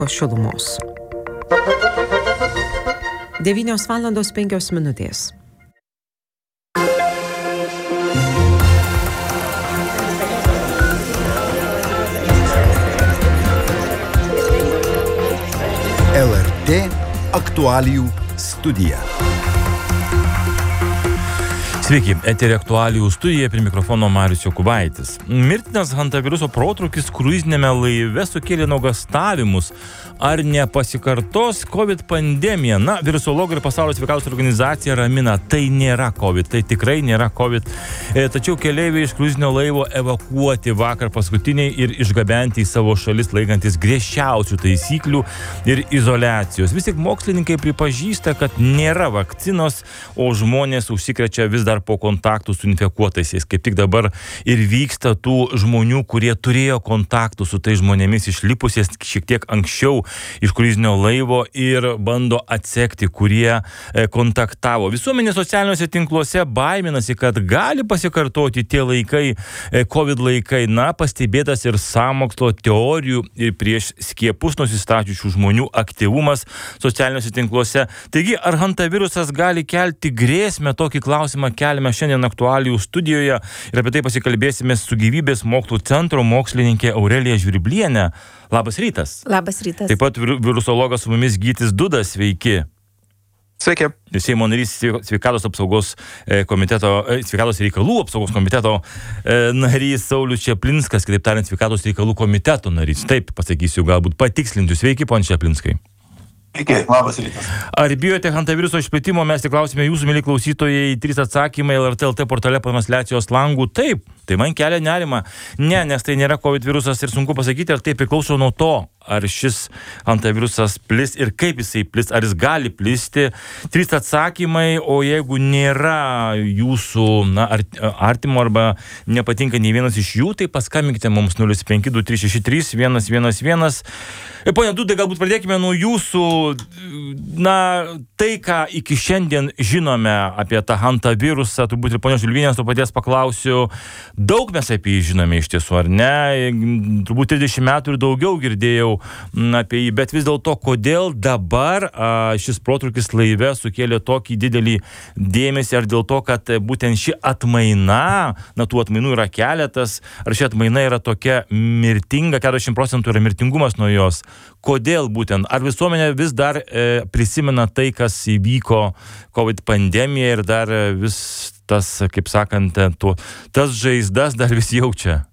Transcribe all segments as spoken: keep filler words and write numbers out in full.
šilumos. devynios valandos penkios minutės. L R T aktualijų studija. Sveiki, eteryje aktualijų studija, prie mikrofono Marius Jokubaitis. Mirtinas hantaviruso protrūkis kruizinėme laive sukėlė nuogąstavimus. Ar nepasikartos COVID pandemija? Na, virusologai ir Pasaulio sveikatos organizacija ramina, tai nėra COVID, tai tikrai nėra COVID. E, tačiau keleiviai iš kruizinio laivo evakuoti vakar paskutiniai ir išgabenti į savo šalis laikantis griežčiausių taisyklių ir izoliacijos. Vis tik mokslininkai pripažįsta, kad nėra vakcinos, o žmonės užsikrečia vis dar po kontaktų su infekuotaisiais. Kaip tik dabar ir vyksta tų žmonių, kurie turėjo kontaktų su tai žmonėmis išlipusiais šiek tiek anksčiau iš kruizinio laivo ir bando atsekti, kurie e, kontaktavo. Visuomenė socialiniuose tinkluose baiminasi, kad gali pasikartoti tie laikai, e, COVID laikai. Na, pastebėtas ir sąmokslo teorijų ir prieš skiepus nusistačiusių žmonių aktyvumas socialiniuose tinkluose. Taigi, ar hantavirusas gali kelti grėsmę? Tokį klausimą keliame šiandien aktualijų studijoje ir apie tai pasikalbėsime su Gyvybės mokslų centro mokslininkė Aurelija Žvirblienė. Labas rytas. Labas rytas. Taip pat virusologas su mumis Gytis Dudas, sveiki. Sveiki. Seimo narys sveikatos apsaugos komiteto, sveikatos reikalų apsaugos komiteto narys Saulius Čaplinskas, kitaip tariant, sveikatos reikalų komiteto narys. Taip pasakysiu, galbūt patikslinti. Sveiki, pon Čaplinskai. Sveiki, labas rytas. Ar bijote hantaviruso išplitimo? Mes tik klausime jūsų, mieli klausytojai, trys atsakymai L R T L T portale transliacijos langų. Taip, tai man kelia nerimą. Ne, nes tai nėra COVID virusas ir sunku pasakyti, ar tai priklauso nuo to, ar šis hantavirusas plis ir kaip jisai plis, ar jis gali plisti. Trys atsakymai, o jeigu nėra jūsų na, artimo arba nepatinka nei vienas iš jų, tai paskambinkite mums nulis penki du trys šeši trys vienas vienas vienas. Pone Dudai, galbūt pradėkime nuo jūsų. Na, tai, ką iki šiandien žinome apie tą hantavirusą, turbūt ir ponios Žilvinės to paties paklausiu, daug mes apie jį žinome iš tiesų, ar ne? Turbūt trisdešimt metų ir daugiau girdėjau apie jį, bet vis dėlto, kodėl dabar a, šis protrūkis laive sukėlė tokį didelį dėmesį, ar dėl to, kad būtent ši atmaina, na tų atmainų yra keletas, ar ši atmaina yra tokia mirtinga, keturiasdešimt procentų yra mirtingumas nuo jos. Kodėl būtent? Ar visuomenė vis dar e, prisimena tai, kas įvyko COVID pandemija ir dar vis tas, kaip sakant, tu, tas žaizdas dar vis jaučia?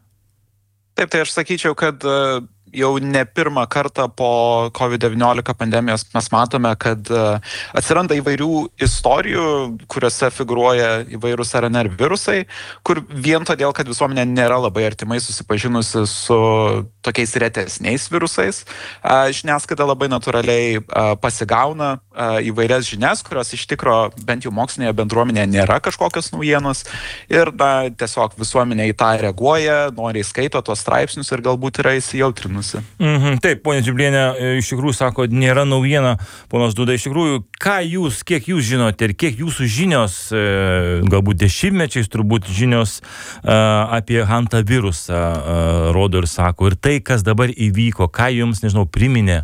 Taip, tai aš sakyčiau, kad jau ne pirmą kartą po COVID devyniolika pandemijos mes matome, kad atsiranda įvairių istorijų, kuriuose figuruoja įvairūs R N R virusai, kur vien todėl, kad visuomenė nėra labai artimai susipažinusi su tokiais retesniais virusais, žiniasklaida labai natūraliai pasigauna įvairias žinias, kurios iš tikro bent jau mokslinėje bendruomenėje nėra kažkokios naujienos ir na, tiesiog visuomenė į tą reaguoja, noriai skaito tuos straipsnius ir galbūt yra įsijautrinusi. Mhm, taip, ponė Žvirblienė, iš tikrųjų sako, nėra naujiena, ponas Duda, iš tikrųjų, ką jūs, kiek jūs žinote ir kiek jūsų žinios, galbūt dešimtmečiais turbūt žinios apie hantavirusą rodo ir sako, ir tai, kas dabar įvyko, ką jums, nežinau, priminė?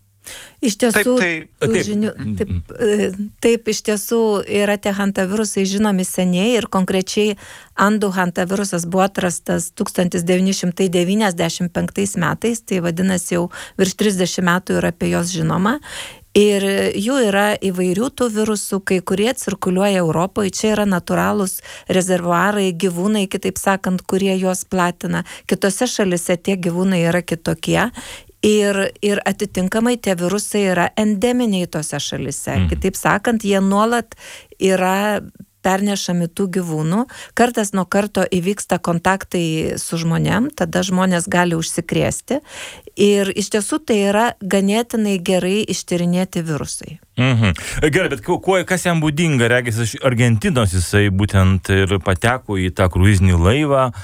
Iš tiesų, taip, taip. taip. Žinių, taip, taip, iš tiesų yra tie hantavirusai žinomi seniai ir konkrečiai Andų hantavirusas buvo atrastas tūkstantis devyni šimtai devyniasdešimt penktais metais, tai vadinasi jau virš trisdešimt metų yra apie jos žinoma. Ir jų yra įvairių tų virusų, kai kurie cirkuliuoja Europoje, čia yra natūralūs rezervuarai, gyvūnai, kitaip sakant, kurie juos platina. Kitose šalise tie gyvūnai yra kitokie. Ir, ir atitinkamai tie virusai yra endeminiai tose šalise. Mm. Kitaip sakant, jie nuolat yra pernešami tų gyvūnų. Kartas nuo karto įvyksta kontaktai su žmonėm, tada žmonės gali užsikrėsti. Ir iš tiesų tai yra ganėtinai gerai ištyrinėti virusai. Mhm. Gerai, bet kuo, kas jam būdinga? Regis iš Argentinos jisai būtent ir pateko į tą kruizinį laivą.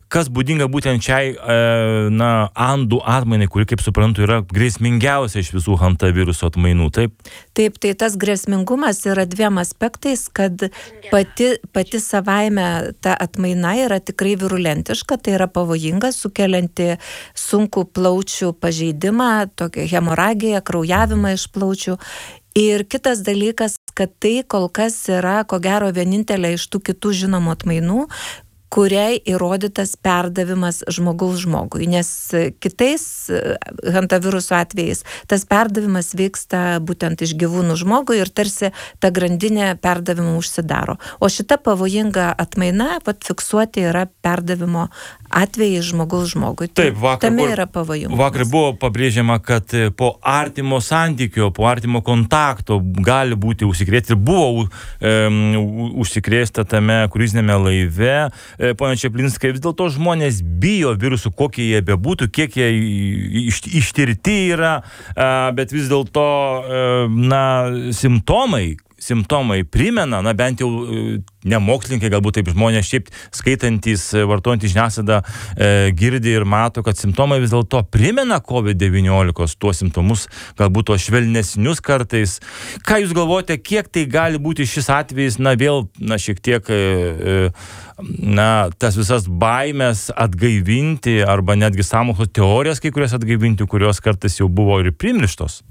kas būdinga būtent šiai na, andų atmainai, kuri, kaip suprantu, yra grėsmingiausia iš visų hantaviruso atmainų, taip? Taip, tai tas grėsmingumas yra dviem aspektais, kad pati, pati savaime ta atmaina yra tikrai virulentiška, tai yra pavojinga, sukelianti sunkų plaučių pažeidimą, tokią hemoragiją, kraujavimą iš plaučių. Ir kitas dalykas, kad tai kol kas yra, ko gero, vienintelė iš tų kitų žinomų atmainų, kuriai įrodytas perdavimas žmogaus žmogui, nes kitais hantaviruso atvejais tas perdavimas vyksta būtent iš gyvūnų žmogui ir tarsi ta grandinė perdavimo užsidaro. O šita pavojinga atmaina, pat fiksuoti yra perdavimo atvejai žmogaus žmogui. Tai Taip, vakar, tame yra pavojingumas. Vakar buvo pabrėžiama, kad po artimo santykio, po artimo kontakto gali būti užsikrėsti ir buvo um, užsikrėsta tame kruizinėme laive. Pone Čeplinskai, vis dėlto žmonės bijo virusų, kokie jie bebūtų, kiek jie iš, ištirti yra, bet vis dėlto, na, simptomai, simptomai primena, na, bent jau ne mokslininkai, galbūt taip žmonės šiaip skaitantis, vartojantys žiniasklaidą e, girdi ir mato, kad simptomai vis dėlto primena kovid devyniolika, tuos simptomus, galbūt tos švelnesnius kartais. Ką jūs galvojate, kiek tai gali būti šis atvejis, na, vėl, na, šiek tiek, e, na, tas visas baimės atgaivinti, arba netgi sąmokslo teorijas kai kurias atgaivinti, kurios kartais jau buvo ir primirštos?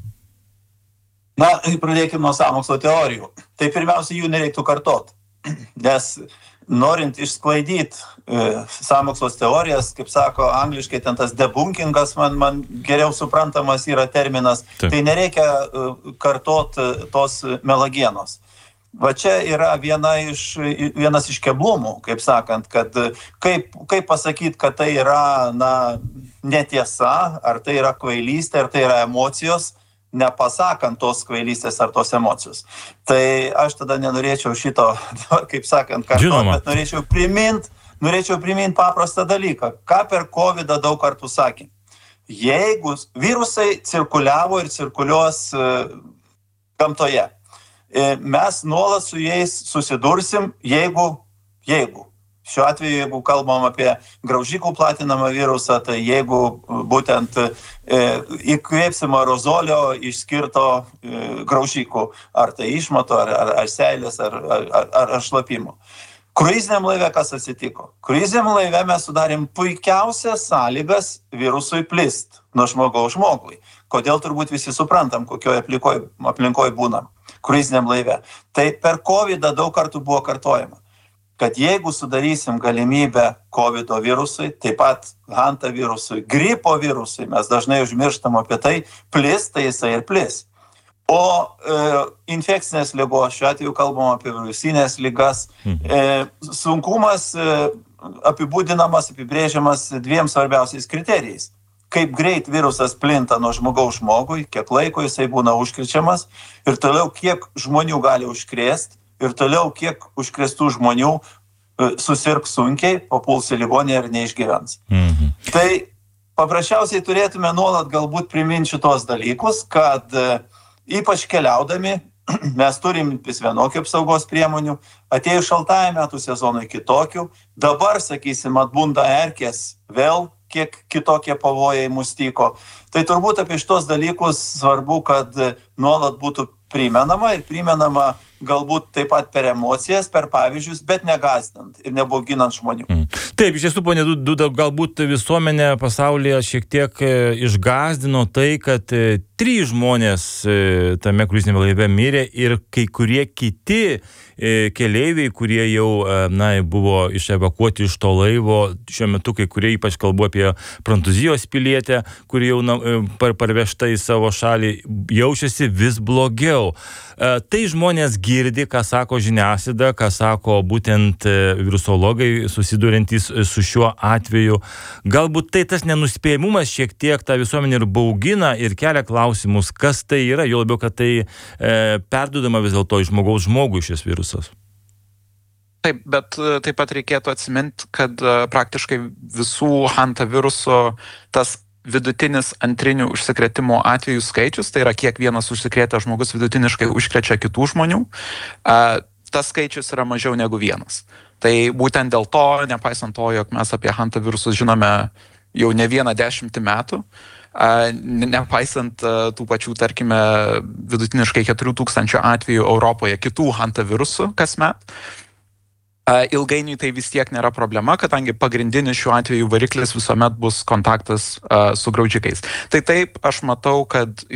Na, pradėkime nuo sąmokslo teorijų. Tai pirmiausia, jų nereiktų kartot, nes norint išsklaidyti e, sąmokslos teorijas, kaip sako angliškai, ten tas debunkingas, man, man geriau suprantamas yra terminas, Taip. Tai nereikia e, kartot e, tos melagienos. Va čia yra viena iš, vienas iš keblumų, kaip sakant, kad kaip, kaip pasakyti, kad tai yra na, netiesa, ar tai yra kvailystė, ar tai yra emocijos, nepasakant tos kvailystės ar tos emocijos. Tai aš tada nenorėčiau šito, kaip sakant, kartu, bet norėčiau primint, norėčiau primint paprastą dalyką, ką per kovidą daug kartų sakė. Jeigu virusai cirkuliavo ir cirkuliuos uh, gamtoje, mes nuolat su jais susidursim, jeigu, jeigu. Šiuo atveju, jeigu kalbam apie graužikų platinamą virusą, tai jeigu būtent e, įkvėpsim aerozolio išskirto e, graužikų, ar tai išmato, ar, ar, ar seilės, ar, ar, ar šlapimo. Kruiziniam laive kas atsitiko? Kruiziniam laive mes sudarėm puikiausias sąlygas virusui plist nuo žmogaus žmogui. Kodėl turbūt visi suprantam, kokioje aplinkoje aplinkoj būnam kruiziniam laive. Tai per kovidą daug kartų buvo kartojama, kad jeigu sudarysim galimybę kovido virusui, taip pat hantavirusui, gripo virusui, mes dažnai užmirštam apie tai, plis, tai jisai ir plis. O e, infekcinės ligos, šiuo atveju kalbam apie virusinės ligas, e, sunkumas e, apibūdinamas, apibrėžiamas dviem svarbiausiais kriterijais. Kaip greit virusas plinta nuo žmogaus žmogui, kiek laiko jisai būna užkrečiamas ir toliau kiek žmonių gali užkrėsti, ir toliau kiek užkrėstų žmonių susirgs sunkiai, papuls į ligoninę ir neišgyvens. Mhm. Tai paprasčiausiai turėtume nuolat galbūt priminti šitos dalykus, kad ypač keliaudami mes turim vis vienokių apsaugos priemonių, atėjus šaltajam metų sezonui kitokių, dabar, sakysim, atbunda erkės vėl, kiek kitokie pavojai mus tyko. Tai turbūt apie šitos dalykus svarbu, kad nuolat būtų primenama ir primenama galbūt taip pat per emocijas, per pavyzdžius, bet negazdinant ir nebauginant žmonių. Mm. Taip, iš tiesų, ponė Duda, galbūt visuomenė pasaulyje šiek tiek išgazdino tai, kad trys žmonės tame kruiziniame laive mirė ir kai kurie kiti keleiviai, kurie jau na, buvo iševakuoti iš to laivo, šiuo metu kai kurie, ypač kalbu apie Prancūzijos pilietę, kuri jau na, parvežta į savo šalį, jaučiasi vis blogiau. Tai žmonės girdi, ką sako žiniasklaida, ką sako būtent virusologai susiduriantys su šiuo atveju. Galbūt tai tas nenuspėjimumas šiek tiek tą visuomenę ir baugina ir kelia klausimus, kas tai yra, jo labiau, kad tai e, perduodama vis dėlto iš žmogaus žmogui šis virusas. Taip, bet taip pat reikėtų atsiminti, kad praktiškai visų hantaviruso tas vidutinis antrinių užsikrėtimo atvejų skaičius, tai yra kiek vienas užsikrėtęs žmogus vidutiniškai užkrečia kitų žmonių, tas skaičius yra mažiau negu vienas. Tai būtent dėl to, nepaisant to, jog mes apie hantavirusus žinome jau ne vieną dešimtį metų, nepaisant tų pačių, tarkime, vidutiniškai keturių tūkstančių atvejų Europoje kitų hantavirusų kasmet, ilgainiui tai vis tiek nėra problema, kadangi pagrindinis šiuo atveju variklis visuomet bus kontaktas su graužikais. Tai taip, aš matau, kad